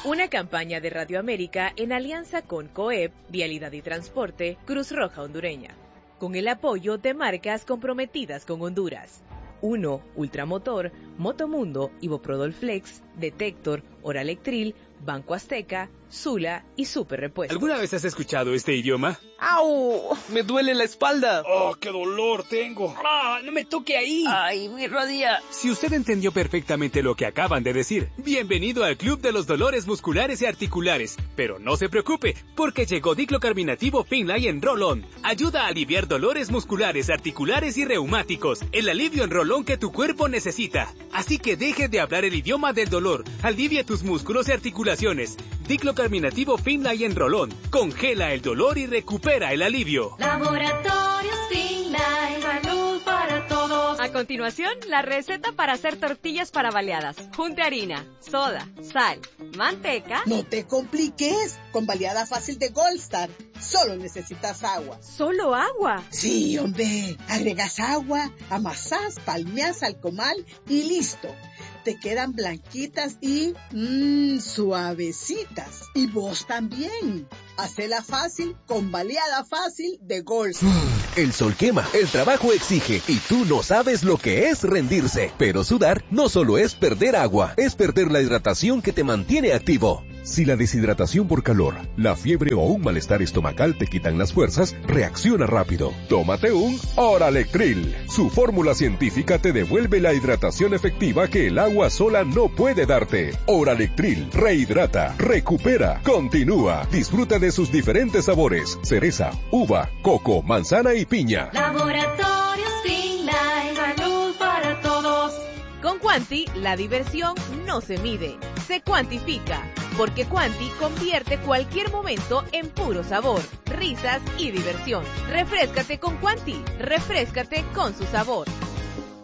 Una campaña de Radio América en alianza con COEP, Vialidad y Transporte, Cruz Roja Hondureña, con el apoyo de marcas comprometidas con Honduras. 1. Ultramotor, Motomundo, Iboprodol Flex, Detector, Oralectril, Banco Azteca, Sula y Super Repuestos. ¿Alguna vez has escuchado este idioma? ¡Au! ¡Me duele la espalda! ¡Oh, qué dolor tengo! ¡Ah, no me toque ahí! ¡Ay, mi rodilla! Si usted entendió perfectamente lo que acaban de decir, bienvenido al Club de los Dolores Musculares y Articulares. Pero no se preocupe, porque llegó Diclocarbinativo Finlay en Roll-On. Ayuda a aliviar dolores musculares, articulares y reumáticos. El alivio en rolón que tu cuerpo necesita. Así que deje de hablar el idioma del dolor. Alivia tus músculos y articulaciones. Diclocarbinativo Finlay en Roll-On. Congela el dolor y recupera el alivio. Laboratorios Finlay, salud para todos. A continuación, la receta para hacer tortillas para baleadas. Junte harina, soda, sal, manteca. No te compliques. Con baleada fácil de Gold Star, solo necesitas agua. ¿Solo agua? Sí, hombre. Agregas agua, amasás, palmeás al comal y listo. Te quedan blanquitas y suavecitas. Y vos también. Hacela fácil con baleada fácil de Gold Star. El sol quema, el trabajo exige y tú no sabes lo que es rendirse. Pero sudar no solo es perder agua, es perder la hidratación que te mantiene activo. Si la deshidratación por calor, la fiebre o un malestar estomacal te quitan las fuerzas, reacciona rápido. Tómate un Oralectril. Su fórmula científica te devuelve la hidratación efectiva que el agua sola no puede darte. Oralectril rehidrata, recupera, continúa. Disfruta de sus diferentes sabores: cereza, uva, coco, manzana y piña. Laboratorios Finlay, salud para todos. Con Quanti, la diversión no se mide, se cuantifica. Porque Quanti convierte cualquier momento en puro sabor, risas y diversión. Refréscate con Quanti, refréscate con su sabor.